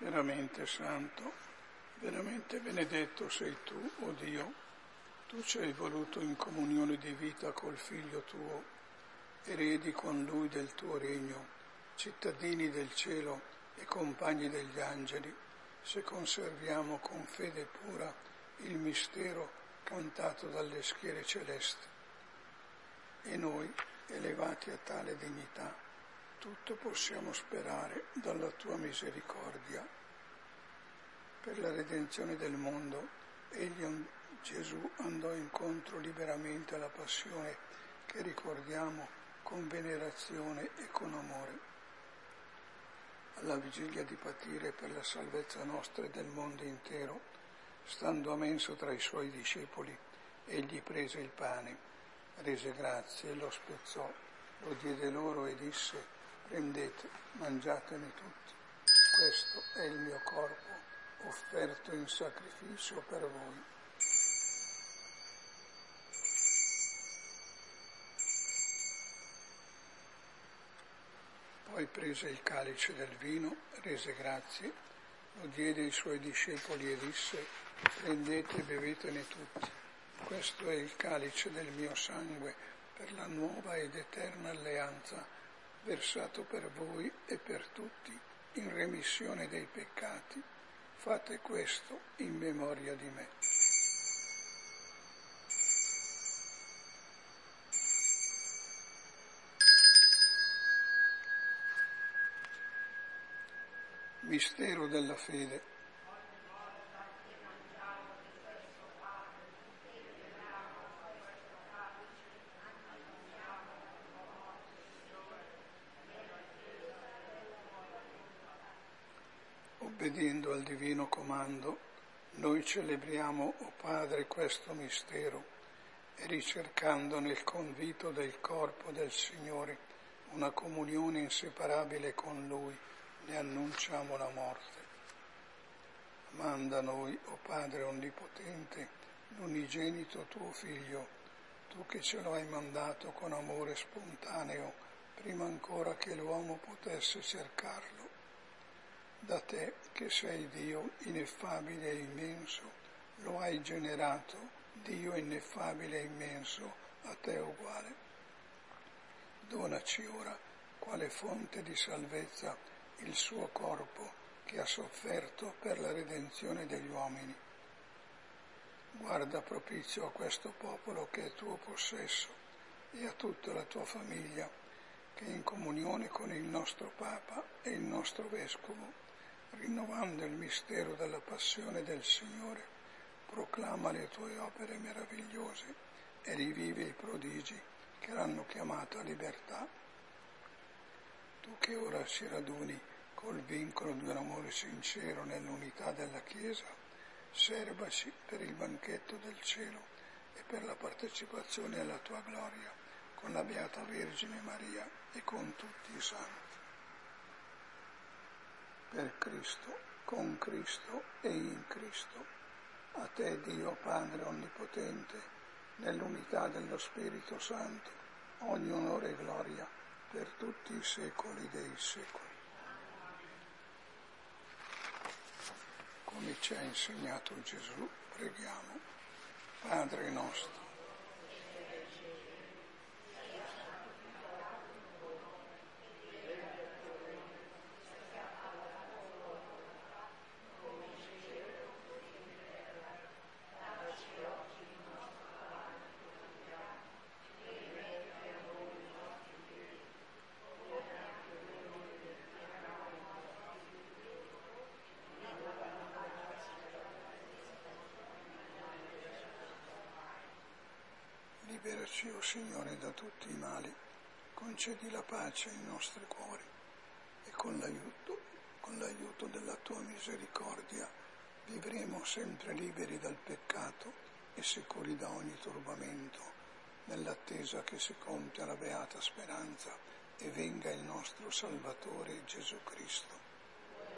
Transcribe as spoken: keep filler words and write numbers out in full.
veramente santo, veramente benedetto sei tu, o Dio. Tu ci hai voluto in comunione di vita col Figlio tuo, eredi con Lui del tuo regno, cittadini del cielo e compagni degli angeli, se conserviamo con fede pura il mistero cantato dalle schiere celesti. E noi, elevati a tale dignità, tutto possiamo sperare dalla tua misericordia. Per la redenzione del mondo, egli, Gesù, andò incontro liberamente alla passione che ricordiamo con venerazione e con amore. Alla vigilia di patire per la salvezza nostra e del mondo intero, stando a mensa tra i suoi discepoli, egli prese il pane, rese grazie, lo spezzò, lo diede loro e disse: prendete, mangiatene tutti, questo è il mio corpo, offerto in sacrificio per voi. Poi prese il calice del vino, rese grazie, lo diede ai suoi discepoli e disse: prendete e bevetene tutti, questo è il calice del mio sangue per la nuova ed eterna alleanza, versato per voi e per tutti in remissione dei peccati. Fate questo in memoria di me. Mistero della fede. Obbedendo al divino comando, noi celebriamo, o Padre, questo mistero e ricercando nel convito del corpo del Signore una comunione inseparabile con Lui, ne annunciamo la morte. Manda a noi, o Padre Onnipotente, l'unigenito tuo Figlio, tu che ce lo hai mandato con amore spontaneo, prima ancora che l'uomo potesse cercarlo. Da te, che sei Dio ineffabile e immenso, lo hai generato, Dio ineffabile e immenso, a te uguale. Donaci ora, quale fonte di salvezza, il suo corpo che ha sofferto per la redenzione degli uomini. Guarda propizio a questo popolo che è tuo possesso e a tutta la tua famiglia, che in comunione con il nostro Papa e il nostro Vescovo, rinnovando il mistero della passione del Signore, proclama le tue opere meravigliose e rivive i prodigi che l'hanno chiamata libertà. Tu che ora si raduni col vincolo di un amore sincero nell'unità della Chiesa, serbaci per il banchetto del cielo e per la partecipazione alla tua gloria con la Beata Vergine Maria e con tutti i santi. Per Cristo, con Cristo e in Cristo, a te Dio Padre Onnipotente, nell'unità dello Spirito Santo, ogni onore e gloria per tutti i secoli dei secoli. Come ci ha insegnato Gesù, preghiamo. Padre nostro, liberaci, o Signore, da tutti i mali, concedi la pace ai nostri cuori e con l'aiuto, con l'aiuto della tua misericordia vivremo sempre liberi dal peccato e sicuri da ogni turbamento, nell'attesa che si compia la beata speranza e venga il nostro Salvatore Gesù Cristo.